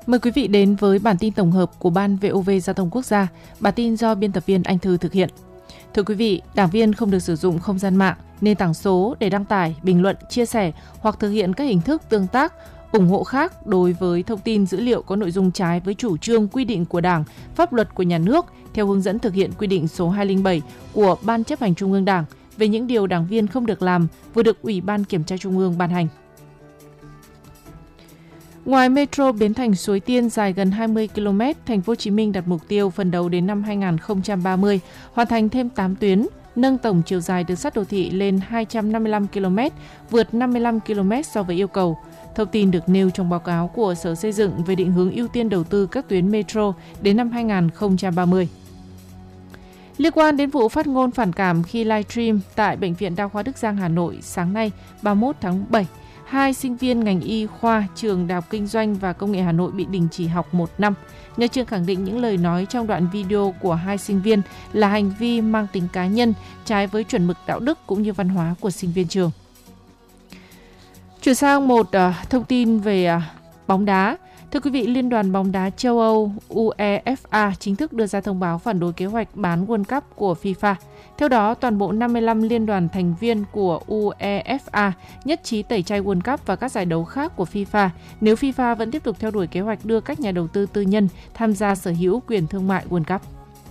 Mời quý vị đến với bản tin tổng hợp của Ban VOV Giao thông Quốc gia. Bản tin do biên tập viên Anh Thư thực hiện. Thưa quý vị, đảng viên không được sử dụng không gian mạng, nền tảng số để đăng tải, bình luận, chia sẻ hoặc thực hiện các hình thức tương tác, ủng hộ khác đối với thông tin dữ liệu có nội dung trái với chủ trương quy định của Đảng, pháp luật của nhà nước theo hướng dẫn thực hiện quy định số 207 của Ban Chấp hành Trung ương Đảng về những điều đảng viên không được làm vừa được Ủy ban Kiểm tra Trung ương ban hành. Ngoài metro Bến Thành Suối Tiên dài gần 20 km, Thành phố Hồ Chí Minh đặt mục tiêu phấn đấu đến năm 2030 hoàn thành thêm 8 tuyến, nâng tổng chiều dài đường sắt đô thị lên 255 km, vượt 55 km so với yêu cầu. Thông tin được nêu trong báo cáo của Sở Xây dựng về định hướng ưu tiên đầu tư các tuyến metro đến năm 2030. Liên quan đến vụ phát ngôn phản cảm khi livestream tại Bệnh viện Đa khoa Đức Giang, Hà Nội sáng nay 31 tháng 7, 2 sinh viên ngành y khoa trường Đại học Kinh doanh và Công nghệ Hà Nội bị đình chỉ học 1 năm. Nhà trường khẳng định những lời nói trong đoạn video của 2 sinh viên là hành vi mang tính cá nhân, trái với chuẩn mực đạo đức cũng như văn hóa của sinh viên trường. Chuyển sang một thông tin về bóng đá. Thưa quý vị, Liên đoàn bóng đá châu Âu UEFA chính thức đưa ra thông báo phản đối kế hoạch bán World Cup của FIFA. Theo đó, toàn bộ 55 liên đoàn thành viên của UEFA nhất trí tẩy chay World Cup và các giải đấu khác của FIFA nếu FIFA vẫn tiếp tục theo đuổi kế hoạch đưa các nhà đầu tư tư nhân tham gia sở hữu quyền thương mại World Cup.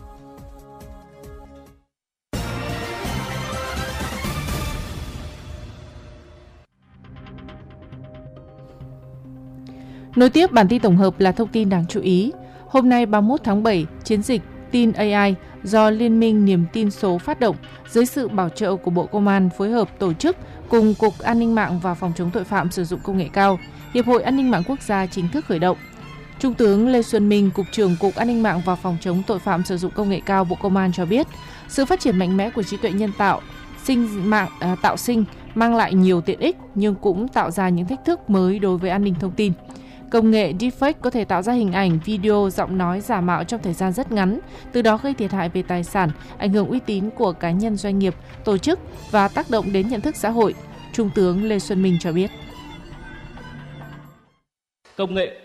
Nối tiếp bản tin tổng hợp là thông tin đáng chú ý. Hôm nay 31 tháng 7, chiến dịch Tin AI do Liên minh Niềm tin số phát động dưới sự bảo trợ của Bộ Công an phối hợp tổ chức cùng Cục An ninh mạng và Phòng chống tội phạm sử dụng công nghệ cao, Hiệp hội An ninh mạng quốc gia chính thức khởi động. Trung tướng Lê Xuân Minh, Cục trưởng Cục An ninh mạng và Phòng chống tội phạm sử dụng công nghệ cao Bộ Công an cho biết, sự phát triển mạnh mẽ của trí tuệ nhân tạo, tạo sinh mang lại nhiều tiện ích nhưng cũng tạo ra những thách thức mới đối với an ninh thông tin. Công nghệ deepfake có thể tạo ra hình ảnh, video, giọng nói giả mạo trong thời gian rất ngắn, từ đó gây thiệt hại về tài sản, ảnh hưởng uy tín của cá nhân, doanh nghiệp, tổ chức và tác động đến nhận thức xã hội, Trung tướng Lê Xuân Minh cho biết. Công nghệ